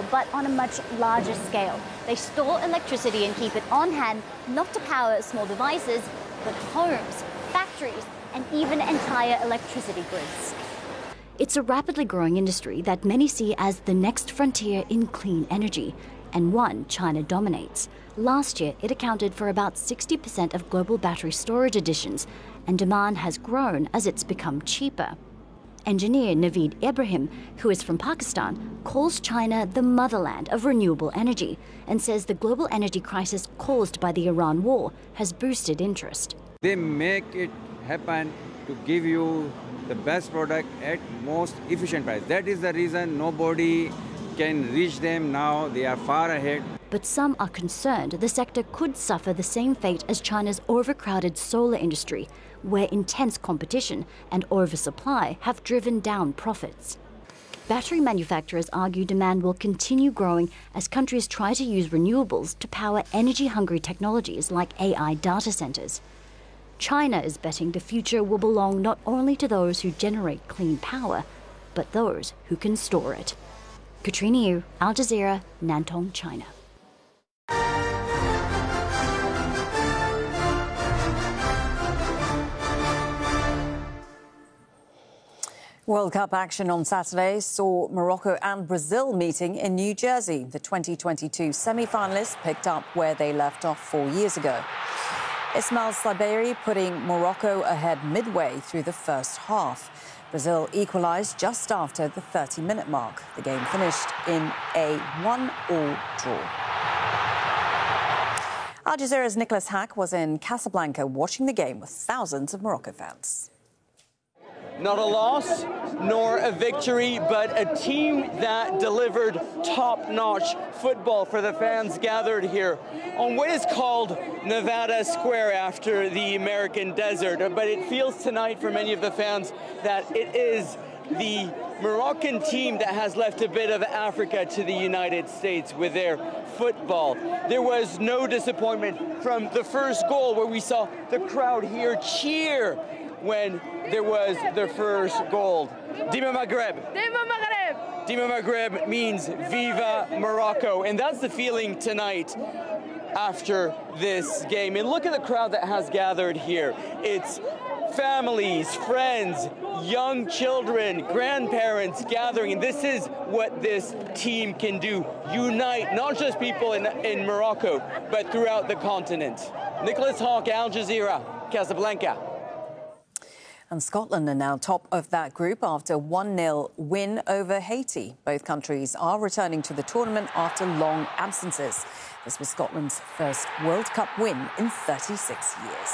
but on a much larger scale. They store electricity and keep it on hand, not to power small devices, but homes, factories, and even entire electricity grids. It's a rapidly growing industry that many see as the next frontier in clean energy, and one China dominates. Last year, it accounted for about 60% of global battery storage additions, and demand has grown as it's become cheaper. Engineer Naveed Ibrahim, who is from Pakistan, calls China the motherland of renewable energy and says the global energy crisis caused by the Iran war has boosted interest. They make it happen to give you the best product at most efficient price. That is the reason nobody can reach them now. They are far ahead. But some are concerned the sector could suffer the same fate as China's overcrowded solar industry, where intense competition and oversupply have driven down profits. Battery manufacturers argue demand will continue growing as countries try to use renewables to power energy-hungry technologies like AI data centers. China is betting the future will belong not only to those who generate clean power, but those who can store it. Katrina Yu, Al Jazeera, Nantong, China. World Cup action on Saturday saw Morocco and Brazil meeting in New Jersey. The 2022 semi-finalists picked up where they left off 4 years ago. Ismail Saberi putting Morocco ahead midway through the first half. Brazil equalised just after the 30-minute mark. The game finished in a 1-1 draw. Al Jazeera's Nicholas Hack was in Casablanca watching the game with thousands of Morocco fans. Not a loss, nor a victory, but a team that delivered top-notch football for the fans gathered here on what is called Nevada Square after the American desert. But it feels tonight for many of the fans that it is the Moroccan team that has left a bit of Africa to the United States with their football. There was no disappointment from the first goal where we saw the crowd here cheer when there was their first goal. Dima Maghreb. Dima Maghreb. Dima Maghreb means Viva Morocco. And that's the feeling tonight after this game. And look at the crowd that has gathered here. It's families, friends, young children, grandparents gathering. And this is what this team can do. Unite not just people in Morocco, but throughout the continent. Nicholas Hawk, Al Jazeera, Casablanca. And Scotland are now top of that group after a 1-0 win over Haiti. Both countries are returning to the tournament after long absences. This was Scotland's first World Cup win in 36 years.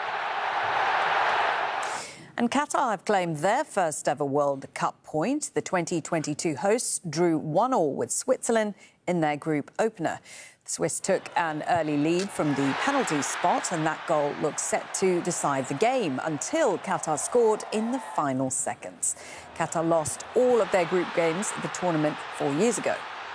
And Qatar have claimed their first ever World Cup point. The 2022 hosts drew 1-1 with Switzerland in their group opener. The Swiss took an early lead from the penalty spot, and that goal looked set to decide the game until Qatar scored in the final seconds. Qatar lost all of their group games at the tournament 4 years ago.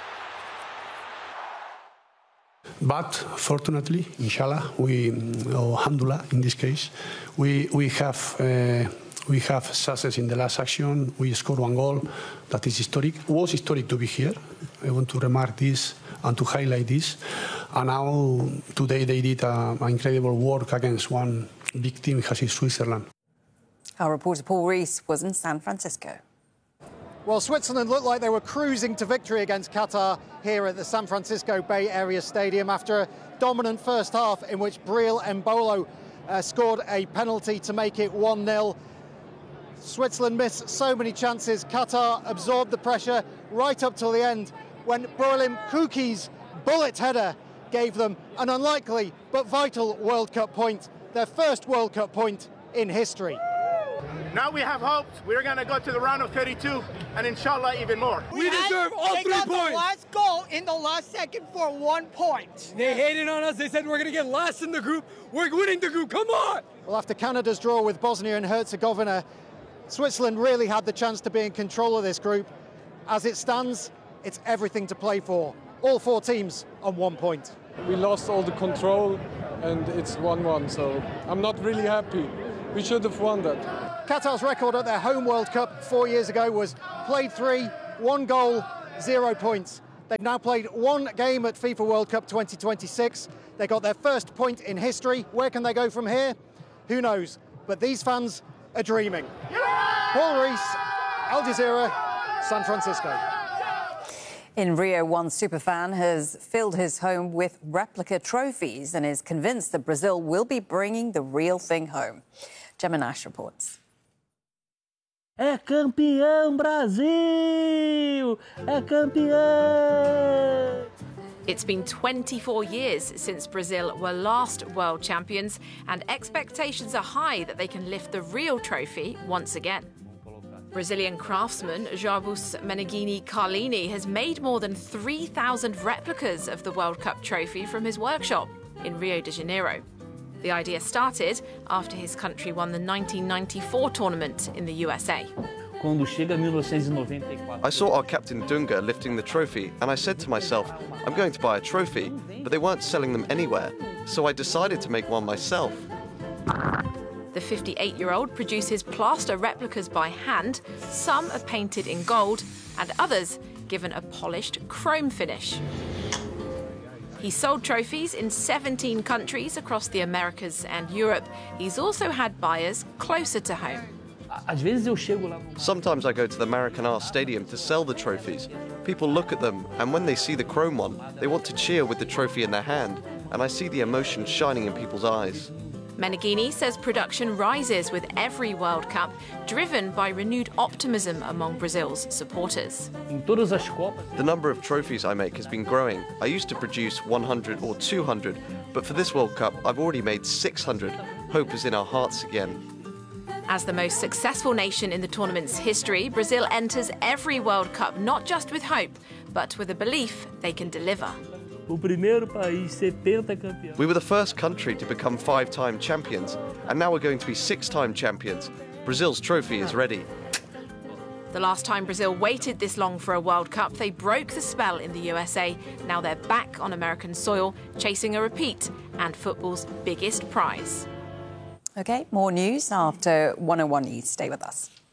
But fortunately, inshallah, or alhamdulillah in this case, we have success in the last action. We scored 1 goal. That is historic. It was historic to be here. I want to remark this and to highlight this. And now, today, they did an incredible work against one big team, which is Switzerland. Our reporter Paul Rees was in San Francisco. Well, Switzerland looked like they were cruising to victory against Qatar here at the San Francisco Bay Area Stadium after a dominant first half in which Breel Embolo scored a penalty to make it 1-0. Switzerland missed so many chances. Qatar absorbed the pressure right up till the end when Brolin Kuki's bullet header gave them an unlikely but vital World Cup point, their first World Cup point in history. Now we have hopes. We're going to go to the round of 32 and inshallah even more. We deserve all 3 points. They got the last goal in the last second for 1 point. They hated on us. They said we're going to get last in the group. We're winning the group. Come on. Well, after Canada's draw with Bosnia and Herzegovina, Switzerland really had the chance to be in control of this group. As it stands, it's everything to play for. All 4 teams on 1 point. We lost all the control and it's 1-1, so I'm not really happy. We should have won that. Qatar's record at their home World Cup 4 years ago was played 3, 1 goal, 0 points. They've now played one game at FIFA World Cup 2026. They got their first point in history. Where can they go from here? Who knows? But these fans are dreaming. Paul Rees, Al Jazeera, San Francisco. In Rio, one superfan has filled his home with replica trophies and is convinced that Brazil will be bringing the real thing home. Gemma Nash reports. É campeão Brasil! É campeão! It's been 24 years since Brazil were last world champions, and expectations are high that they can lift the real trophy once again. Brazilian craftsman Jarbus Meneghini Carlini has made more than 3,000 replicas of the World Cup trophy from his workshop in Rio de Janeiro. The idea started after his country won the 1994 tournament in the USA. I saw our captain Dunga lifting the trophy and I said to myself, I'm going to buy a trophy, but they weren't selling them anywhere, so I decided to make one myself. The 58-year-old produces plaster replicas by hand. Some are painted in gold and others given a polished chrome finish. He sold trophies in 17 countries across the Americas and Europe. He's also had buyers closer to home. Sometimes I go to the Maracanã Stadium to sell the trophies. People look at them, and when they see the chrome one, they want to cheer with the trophy in their hand, and I see the emotion shining in people's eyes. Meneghini says production rises with every World Cup, driven by renewed optimism among Brazil's supporters. The number of trophies I make has been growing. I used to produce 100 or 200, but for this World Cup I've already made 600. Hope is in our hearts again. As the most successful nation in the tournament's history, Brazil enters every World Cup not just with hope, but with a belief they can deliver. We were the first country to become 5-time champions, and now we're going to be 6-time champions. Brazil's trophy is ready. The last time Brazil waited this long for a World Cup, they broke the spell in the USA. Now they're back on American soil, chasing a repeat and football's biggest prize. OK, more news after 101 News. Stay with us.